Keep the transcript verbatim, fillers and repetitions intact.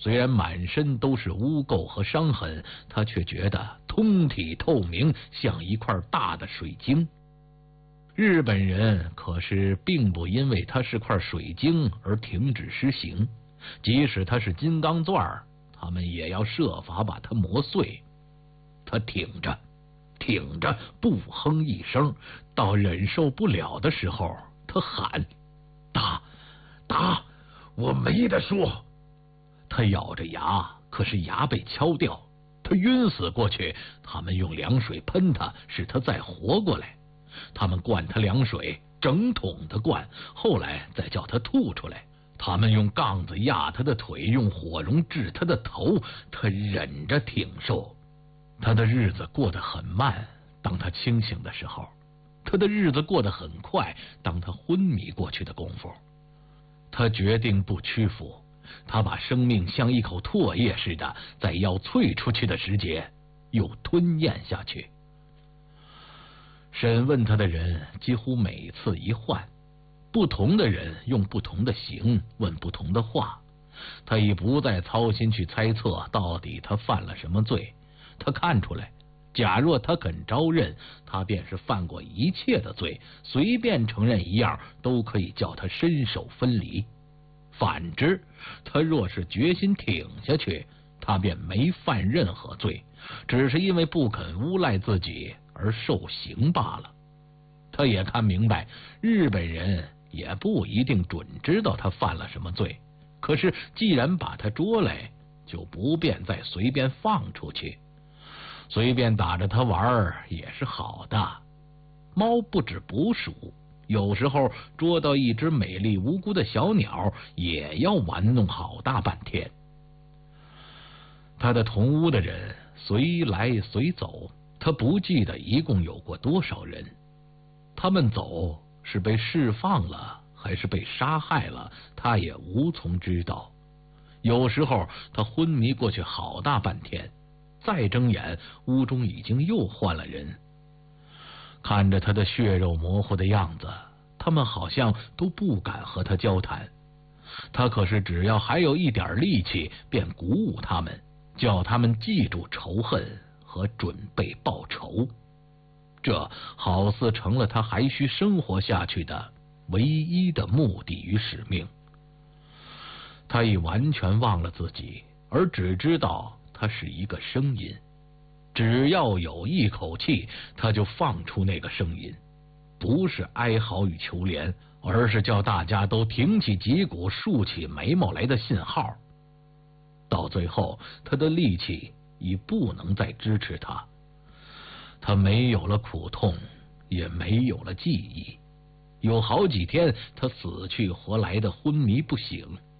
虽然满身都是污垢和伤痕，他却觉得通体透明，像一块大的水晶。日本人可是并不因为他是块水晶而停止施行，即使他是金刚钻，他们也要设法把它磨碎。他挺着挺着不哼一声，到忍受不了的时候，他喊：打打，我没得说。他咬着牙，可是牙被敲掉，他晕死过去。他们用凉水喷他，使他再活过来。他们灌他凉水，整桶的灌，后来再叫他吐出来。他们用杠子压他的腿，用火绒治他的头，他忍着挺受。他的日子过得很慢，当他清醒的时候；他的日子过得很快，当他昏迷过去的功夫。他决定不屈服，他把生命像一口唾液似的，在要啐出去的时节，又吞咽下去。审问他的人几乎每次一换，不同的人用不同的刑问不同的话。他已不再操心去猜测到底他犯了什么罪。他看出来，假若他肯招认，他便是犯过一切的罪，随便承认一样都可以叫他身首分离。反之，他若是决心挺下去，他便没犯任何罪，只是因为不肯诬赖自己而受刑罢了。他也看明白，日本人也不一定准知道他犯了什么罪，可是既然把他捉来，就不便再随便放出去。随便打着他玩也是好的。猫不止捕鼠，有时候捉到一只美丽无辜的小鸟，也要玩弄好大半天。他的同屋的人随来随走，他不记得一共有过多少人。他们走是被释放了，还是被杀害了，他也无从知道。有时候他昏迷过去好大半天，再睁眼，屋中已经又换了人。看着他的血肉模糊的样子，他们好像都不敢和他交谈。他可是只要还有一点力气，便鼓舞他们，叫他们记住仇恨和准备报仇。这好似成了他还需生活下去的唯一的目的与使命。他已完全忘了自己，而只知道他是一个声音，只要有一口气，他就放出那个声音，不是哀嚎与求怜，而是叫大家都挺起脊骨，竖起眉毛来的信号。到最后，他的力气已不能再支持他，他没有了苦痛，也没有了记忆。有好几天，他死去活来的昏迷不醒。